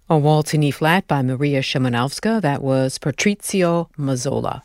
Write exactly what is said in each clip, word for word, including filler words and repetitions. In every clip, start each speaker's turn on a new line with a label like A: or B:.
A: A Waltz in E-flat by Maria Szymanowska. That was Patrizio Mazzola.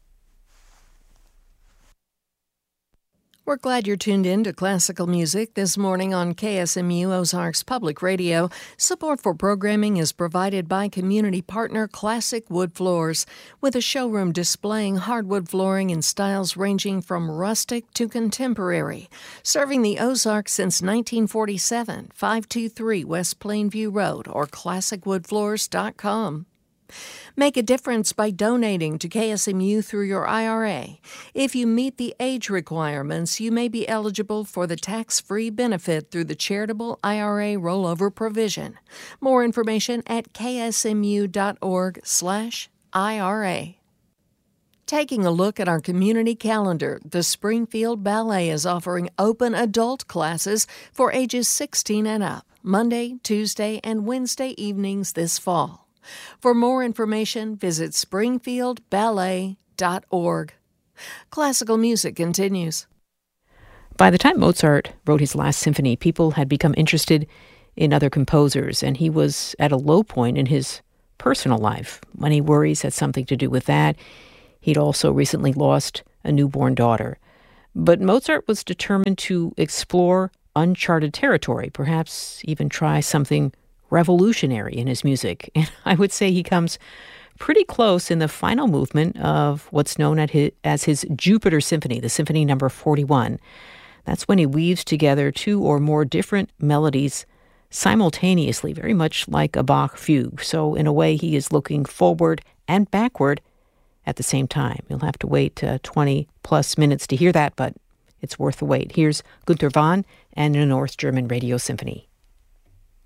B: We're glad you're tuned in to classical music this morning on K S M U Ozarks Public Radio. Support for programming is provided by community partner Classic Wood Floors, with a showroom displaying hardwood flooring in styles ranging from rustic to contemporary. Serving the Ozarks since nineteen forty-seven, five two three West Plainview Road or classic wood floors dot com. Make a difference by donating to K S M U through your I R A. If you meet the age requirements, you may be eligible for the tax-free benefit through the charitable I R A rollover provision. More information at ksmu.org slash IRA. Taking a look at our community calendar, the Springfield Ballet is offering open adult classes for ages sixteen and up, Monday, Tuesday, and Wednesday evenings this fall. For more information, visit springfield ballet dot org. Classical music continues.
A: By the time Mozart wrote his last symphony, people had become interested in other composers, and he was at a low point in his personal life. Money worries had something to do with that. He'd also recently lost a newborn daughter. But Mozart was determined to explore uncharted territory, perhaps even try something revolutionary in his music. And I would say he comes pretty close in the final movement of what's known as his Jupiter Symphony, the Symphony number forty-one. That's when he weaves together two or more different melodies simultaneously, very much like a Bach fugue. So in a way, he is looking forward and backward at the same time. You'll have to wait uh, twenty plus minutes to hear that, but it's worth the wait. Here's Günter Wahn and the North German Radio Symphony.